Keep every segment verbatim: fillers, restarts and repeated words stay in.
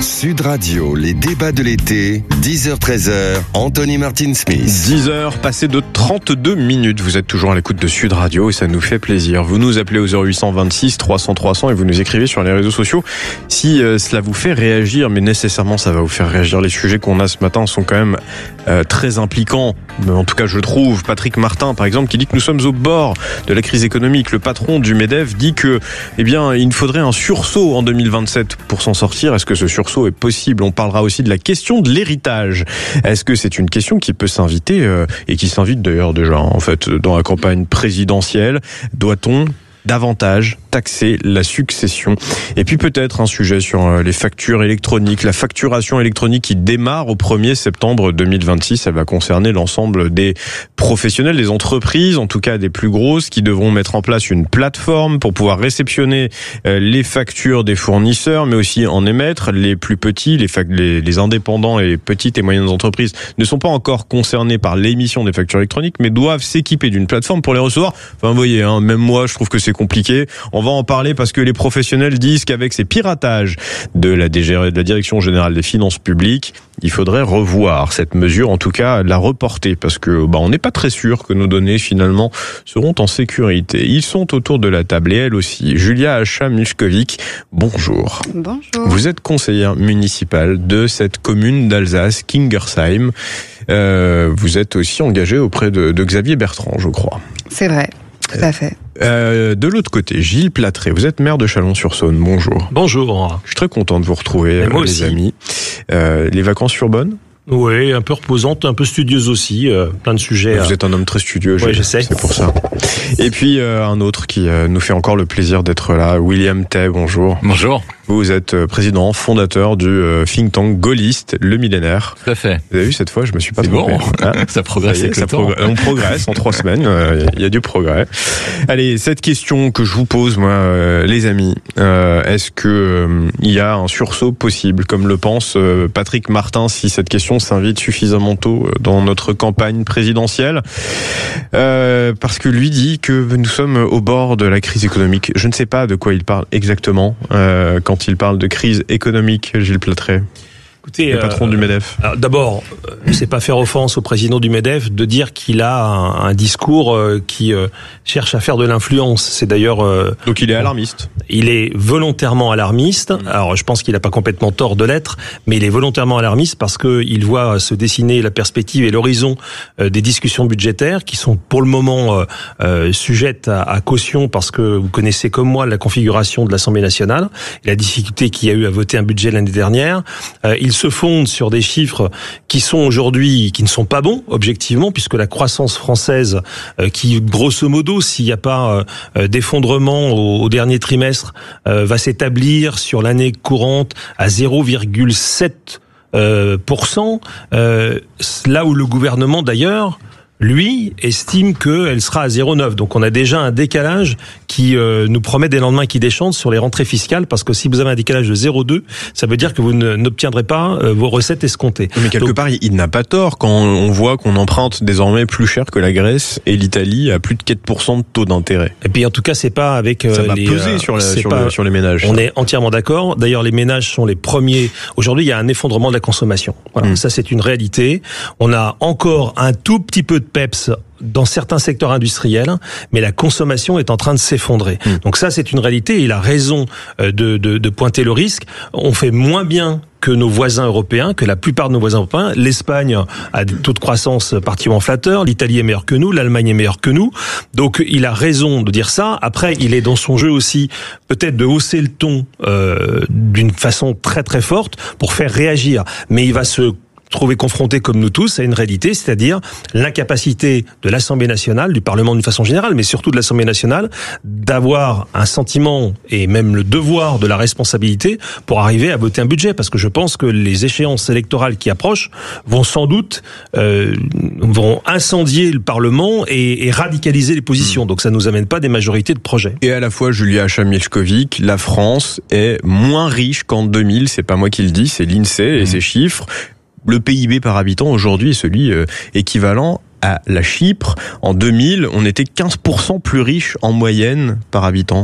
Sud Radio, les débats de l'été, dix heures treize heures, Anthony Martin-Smith. dix heures passées de trente-deux minutes. Vous êtes toujours à l'écoute de Sud Radio et ça nous fait plaisir. Vous nous appelez au zéro huit vingt-six trois cents trois cents et vous nous écrivez sur les réseaux sociaux si euh, cela vous fait réagir, mais nécessairement ça va vous faire réagir. Les sujets qu'on a ce matin sont quand même euh, très impliquants. En tout cas, je trouve. Patrick Martin, par exemple, qui dit que nous sommes au bord de la crise économique. Le patron du MEDEF dit que, eh bien, il faudrait un sursaut en deux mille vingt-sept pour s'en sortir. Est-ce que ce sursaut est possible? On parlera aussi de la question de l'héritage. Est-ce que c'est une question qui peut s'inviter euh, et qui s'invite d'ailleurs déjà, en fait, dans la campagne présidentielle? Doit-on davantage taxer la succession? Et puis peut-être un sujet sur les factures électroniques. La facturation électronique qui démarre au premier septembre deux mille vingt-six, elle va concerner l'ensemble des professionnels, des entreprises, en tout cas des plus grosses, qui devront mettre en place une plateforme pour pouvoir réceptionner les factures des fournisseurs, mais aussi en émettre. Les plus petits, les, fac- les, les indépendants et petites et moyennes entreprises ne sont pas encore concernés par l'émission des factures électroniques, mais doivent s'équiper d'une plateforme pour les recevoir. Enfin, vous voyez, hein, même moi, je trouve que c'est compliqué. On va en parler parce que les professionnels disent qu'avec ces piratages de la, D G, de la Direction Générale des Finances Publiques, il faudrait revoir cette mesure, en tout cas la reporter, parce que bah, on n'est pas très sûr que nos données finalement seront en sécurité. Ils sont autour de la table et elle aussi. Julia Acha-Muskovic, bonjour. Bonjour. Vous êtes conseillère municipale de cette commune d'Alsace, Kingersheim. Euh, vous êtes aussi engagée auprès de, de Xavier Bertrand, je crois. C'est vrai, tout à fait. Euh, de l'autre côté, Gilles Platré, vous êtes maire de Chalon-sur-Saône, bonjour. Bonjour. Je suis très content de vous retrouver, moi les aussi. amis. Euh, les vacances furent bonnes ? Oui, un peu reposante, un peu studieuse aussi, euh, plein de sujets. Vous à... êtes un homme très studieux, Oui, je sais. C'est pour ça. Et puis euh, un autre qui euh, nous fait encore le plaisir d'être là, William Tay, bonjour. Bonjour. Vous êtes président, fondateur du euh, think tank gaulliste, le millénaire. Tout à fait. Vous avez vu, cette fois, je me suis pas C'est trompé. bon. Hein Ça progresse Ça y est, avec ça le temps. progr- On progresse en trois semaines, il euh, y a du progrès. Allez, cette question que je vous pose, moi, euh, les amis, euh, est-ce que euh, il y a un sursaut possible, comme le pense euh, Patrick Martin, si cette question s'invite suffisamment tôt dans notre campagne présidentielle, euh, parce que lui dit que nous sommes au bord de la crise économique. Je ne sais pas de quoi il parle exactement euh, quand il parle de crise économique, Gilles Platré. Écoutez, le patron euh, du MEDEF. Alors, d'abord, euh, c'est pas faire offense au président du MEDEF de dire qu'il a un, un discours euh, qui euh, cherche à faire de l'influence. C'est d'ailleurs... Euh, Donc il est alarmiste. Il est volontairement alarmiste. Alors, je pense qu'il n'a pas complètement tort de l'être, mais il est volontairement alarmiste parce que il voit se dessiner la perspective et l'horizon euh, des discussions budgétaires qui sont pour le moment euh, euh, sujettes à, à caution parce que vous connaissez comme moi la configuration de l'Assemblée nationale et la difficulté qu'il y a eu à voter un budget l'année dernière. Euh, il se fonde sur des chiffres qui sont aujourd'hui, qui ne sont pas bons, objectivement, puisque la croissance française, euh, qui, grosso modo, s'il n'y a pas euh, d'effondrement au, au dernier trimestre, euh, va s'établir sur l'année courante à zéro virgule sept euh, pour cent, euh, là où le gouvernement, d'ailleurs, lui, estime qu'elle sera à zéro virgule neuf. Donc on a déjà un décalage qui euh, nous promet des lendemains qui déchantent sur les rentrées fiscales, parce que si vous avez un décalage de zéro virgule deux, ça veut dire que vous ne, n'obtiendrez pas euh, vos recettes escomptées. Mais quelque Donc, part, il n'a pas tort quand on voit qu'on emprunte désormais plus cher que la Grèce et l'Italie à plus de quatre pour cent de taux d'intérêt. Et puis en tout cas, c'est pas avec euh, Ça va les, peser euh, sur, la, c'est sur, pas, le, sur les ménages. On ça. est entièrement d'accord. D'ailleurs, les ménages sont les premiers. Aujourd'hui, il y a un effondrement de la consommation. Voilà, Mmh. ça c'est une réalité. On a encore un tout petit peu de peps dans certains secteurs industriels, mais la consommation est en train de s'effondrer. Mmh. Donc ça, c'est une réalité. Il a raison de, de, de pointer le risque. On fait moins bien que nos voisins européens, que la plupart de nos voisins européens. L'Espagne a des taux de croissance particulièrement flatteurs, l'Italie est meilleure que nous, l'Allemagne est meilleure que nous. Donc il a raison de dire ça. Après, il est dans son jeu aussi peut-être de hausser le ton euh, d'une façon très très forte pour faire réagir. Mais il va se trouver confronté comme nous tous à une réalité, c'est-à-dire l'incapacité de l'Assemblée nationale, du Parlement d'une façon générale, mais surtout de l'Assemblée nationale, d'avoir un sentiment et même le devoir de la responsabilité pour arriver à voter un budget. Parce que je pense que les échéances électorales qui approchent vont sans doute euh, vont incendier le Parlement et, et radicaliser les positions. Donc ça ne nous amène pas des majorités de projets. Et à la fois, Julia Acha-Muskovic, la France est moins riche qu'en deux mille. C'est pas moi qui le dis, c'est l'INSEE et mmh. ses chiffres. Le P I B par habitant aujourd'hui est celui euh, équivalent à la Chypre. En deux mille, on était quinze pour cent plus riche en moyenne par habitant.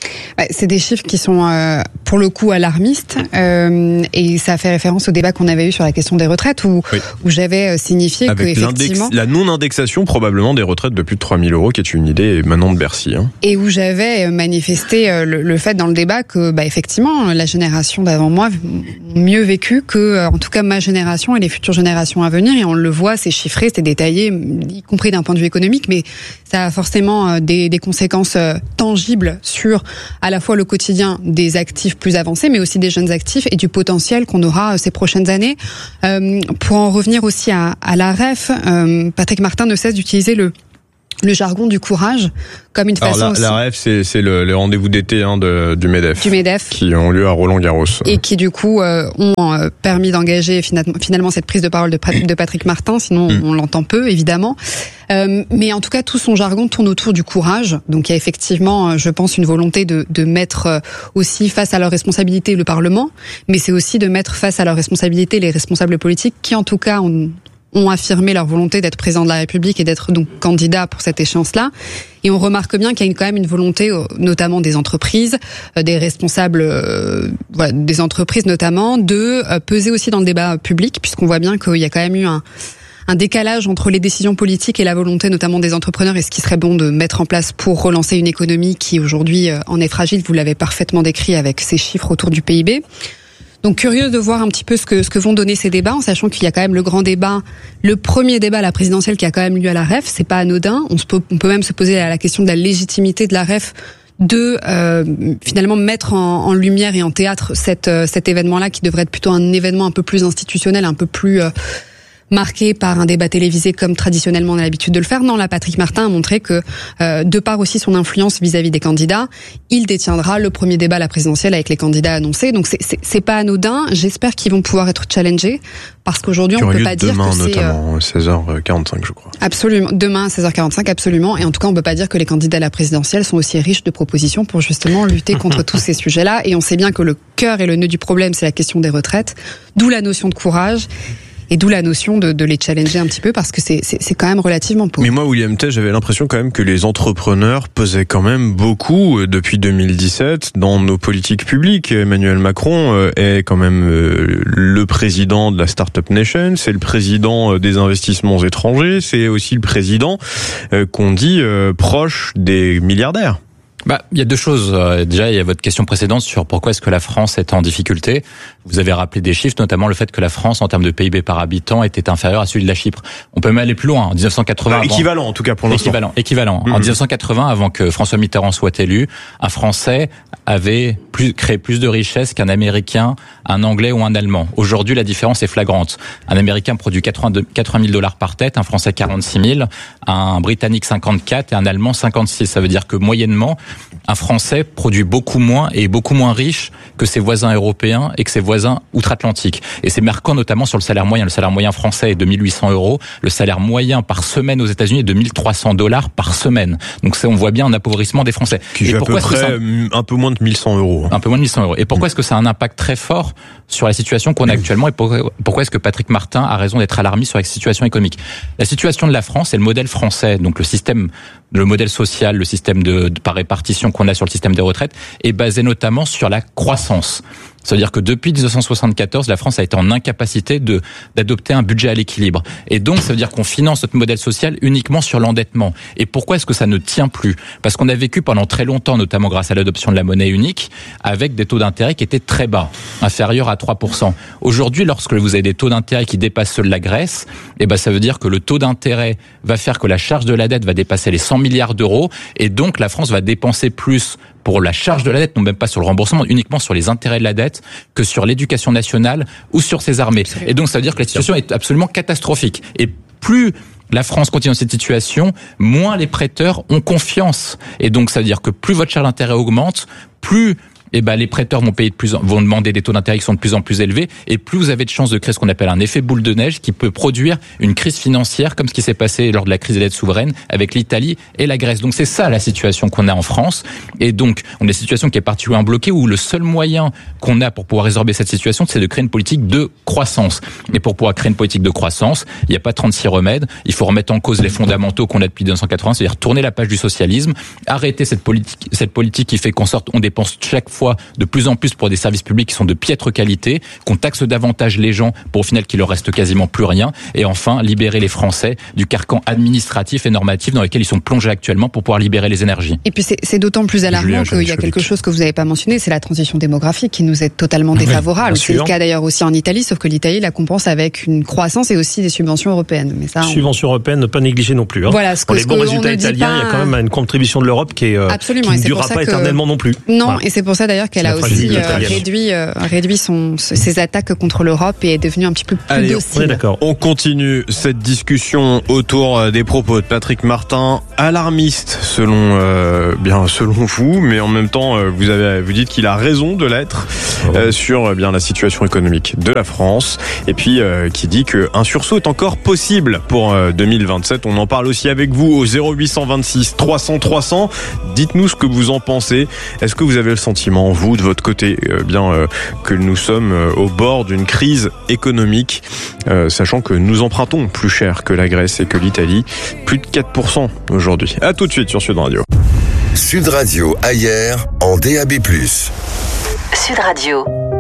C'est des chiffres qui sont euh, pour le coup alarmistes euh, et ça fait référence au débat qu'on avait eu sur la question des retraites où, oui. où j'avais signifié avec que effectivement la non-indexation probablement des retraites de plus de trois mille euros qui est une idée maintenant de Bercy. Hein. Et où j'avais manifesté le, le fait dans le débat que bah, effectivement la génération d'avant moi ont mieux vécu que en tout cas ma génération et les futures générations à venir et on le voit, c'est chiffré, c'est détaillé, y compris d'un point de vue économique, mais ça a forcément des, des conséquences tangibles sur à la fois le quotidien des actifs plus avancés, mais aussi des jeunes actifs et du potentiel qu'on aura ces prochaines années. Euh, pour en revenir aussi à, à la R E F, euh, Patrick Martin ne cesse d'utiliser le le jargon du courage comme une façon. Alors la, la R E F, c'est, c'est le, le rendez-vous d'été hein, de, du MEDEF, du MEDEF, qui ont lieu à Roland-Garros et qui du coup euh, ont euh, permis d'engager finalement, finalement cette prise de parole de, de Patrick Martin. Sinon, mm. on l'entend peu, évidemment. Euh, mais en tout cas, tout son jargon tourne autour du courage. Donc, il y a effectivement, je pense, une volonté de, de mettre aussi face à leurs responsabilités le Parlement, mais c'est aussi de mettre face à leurs responsabilités les responsables politiques qui, en tout cas, ont ont affirmé leur volonté d'être président de la République et d'être donc candidat pour cette échéance-là. Et on remarque bien qu'il y a une, quand même une volonté, notamment des entreprises, des responsables euh, voilà, des entreprises notamment, de euh, peser aussi dans le débat public, puisqu'on voit bien qu'il y a quand même eu un, un décalage entre les décisions politiques et la volonté notamment des entrepreneurs et ce qui serait bon de mettre en place pour relancer une économie qui aujourd'hui euh, en est fragile. Vous l'avez parfaitement décrit avec ces chiffres autour du P I B. Donc curieux de voir un petit peu ce que ce que vont donner ces débats, en sachant qu'il y a quand même le grand débat, le premier débat à la présidentielle qui a quand même lieu à la R E F. C'est pas anodin. On, se peut, on peut même se poser la question de la légitimité de la R E F de euh, finalement mettre en, en lumière et en théâtre cette, euh, cet événement-là qui devrait être plutôt un événement un peu plus institutionnel, un peu plus euh, marqué par un débat télévisé comme traditionnellement on a l'habitude de le faire. Non, là, Patrick Martin a montré que, euh, de par aussi son influence vis-à-vis des candidats, il détiendra le premier débat à la présidentielle avec les candidats annoncés. Donc c'est, c'est, c'est pas anodin. J'espère qu'ils vont pouvoir être challengés parce qu'aujourd'hui on peut pas dire demain, que c'est notamment, euh, seize heures quarante-cinq, je crois. Absolument, demain à seize heures quarante-cinq, absolument. Et en tout cas, on peut pas dire que les candidats à la présidentielle sont aussi riches de propositions pour justement lutter contre tous ces sujets-là. Et on sait bien que le cœur et le nœud du problème, c'est la question des retraites, d'où la notion de courage. Et d'où la notion de, de les challenger un petit peu parce que c'est, c'est, c'est quand même relativement pauvre. Mais moi, William Tay, j'avais l'impression quand même que les entrepreneurs pesaient quand même beaucoup depuis deux mille dix-sept dans nos politiques publiques. Emmanuel Macron est quand même le président de la Startup Nation, c'est le président des investissements étrangers, c'est aussi le président qu'on dit proche des milliardaires. Bah, il y a deux choses. Déjà, il y a votre question précédente sur pourquoi est-ce que la France est en difficulté. Vous avez rappelé des chiffres, notamment le fait que la France, en termes de P I B par habitant, était inférieur à celui de la Chypre. On peut même aller plus loin. En dix-neuf cent quatre-vingts, bah, équivalent en tout cas pour l'instant. Équivalent, équivalent. Mmh. En dix-neuf cent quatre-vingts, avant que François Mitterrand soit élu, un Français avait plus, créé plus de richesses qu'un Américain, un Anglais ou un Allemand. Aujourd'hui, la différence est flagrante. Un Américain produit quatre-vingt mille dollars par tête, un Français quarante-six mille, un Britannique cinquante-quatre et un Allemand cinquante-six. Ça veut dire que moyennement, un Français produit beaucoup moins et est beaucoup moins riche que ses voisins européens et que ses voisins outre-Atlantique. Et c'est marquant notamment sur le salaire moyen. Le salaire moyen français est de mille huit cents euros. Le salaire moyen par semaine aux États-Unis est de mille trois cents dollars par semaine. Donc c'est, on voit bien un appauvrissement des Français. Qui fait à peu près ça... un peu moins de mille cent euros. Un peu moins de mille cent euros. Et pourquoi est-ce que ça a un impact très fort sur la situation qu'on a actuellement et pourquoi, pourquoi est-ce que Patrick Martin a raison d'être alarmiste sur la situation économique? La situation de la France et le modèle français, donc le système, le modèle social, le système de, de par répartition qu'on a sur le système des retraites, est basé notamment sur la croissance. Ça veut dire que depuis dix-neuf cent soixante-quatorze, la France a été en incapacité de d'adopter un budget à l'équilibre. Et donc, ça veut dire qu'on finance notre modèle social uniquement sur l'endettement. Et pourquoi est-ce que ça ne tient plus? Parce qu'on a vécu pendant très longtemps, notamment grâce à l'adoption de la monnaie unique, avec des taux d'intérêt qui étaient très bas, inférieurs à trois pour cent. Aujourd'hui, lorsque vous avez des taux d'intérêt qui dépassent ceux de la Grèce, eh ben, ça veut dire que le taux d'intérêt va faire que la charge de la dette va dépasser les cent milliards d'euros. Et donc, la France va dépenser plus pour la charge de la dette, non même pas sur le remboursement, uniquement sur les intérêts de la dette, que sur l'éducation nationale ou sur ses armées. Et donc ça veut dire que la situation est absolument catastrophique. Et plus la France continue dans cette situation, moins les prêteurs ont confiance. Et donc ça veut dire que plus votre charge d'intérêt augmente, plus eh ben les prêteurs vont payer de plus en, vont demander des taux d'intérêt qui sont de plus en plus élevés, et plus vous avez de chances de créer ce qu'on appelle un effet boule de neige qui peut produire une crise financière comme ce qui s'est passé lors de la crise des dettes souveraines avec l'Italie et la Grèce. Donc c'est ça la situation qu'on a en France, et donc on a une situation qui est particulièrement bloquée où le seul moyen qu'on a pour pouvoir résorber cette situation, c'est de créer une politique de croissance. Et pour pouvoir créer une politique de croissance, il n'y a pas trente-six remèdes, il faut remettre en cause les fondamentaux qu'on a depuis mille neuf cent quatre-vingts, c'est-à-dire tourner la page du socialisme, arrêter cette politique, cette politique qui fait qu'en sorte on dépense chaque fois de plus en plus pour des services publics qui sont de piètre qualité, qu'on taxe davantage les gens pour au final qu'il leur reste quasiment plus rien, et enfin libérer les Français du carcan administratif et normatif dans lequel ils sont plongés actuellement pour pouvoir libérer les énergies. Et puis c'est, c'est d'autant plus alarmant qu'il y a quelque chose que vous n'avez pas mentionné, c'est la transition démographique qui nous est totalement défavorable. Oui, c'est le cas d'ailleurs aussi en Italie, sauf que l'Italie la compense avec une croissance et aussi des subventions européennes. Mais ça, on... Subventions européennes, ne pas négliger non plus. Hein. Voilà, ce que, pour les ce bons que résultats italiens, pas... il y a quand même une contribution de l'Europe qui, est, Absolument, qui ne durera pas que... éternellement non plus. Non, voilà. Et c'est pour ça d'ailleurs qu'elle a aussi euh, réduit, euh, réduit son, ses attaques contre l'Europe et est devenue un petit peu plus Allez, docile. On est d'accord. On continue cette discussion autour des propos de Patrick Martin, alarmiste selon euh, bien selon vous, mais en même temps euh, vous avez vous dites qu'il a raison de l'être euh, sur euh, bien la situation économique de la France, et puis euh, qui dit que un sursaut est encore possible pour euh, deux mille vingt-sept. On en parle aussi avec vous au zéro huit cent vingt-six trois cents trois cents. Dites-nous ce que vous en pensez. Est-ce que vous avez le sentiment, vous de votre côté, euh, bien euh, que nous sommes euh, au bord d'une crise économique, euh, sachant que nous empruntons plus cher que la Grèce et que l'Italie, plus de quatre pour cent aujourd'hui. À tout de suite sur Sud Radio. Sud Radio ailleurs en D A B plus. Sud Radio.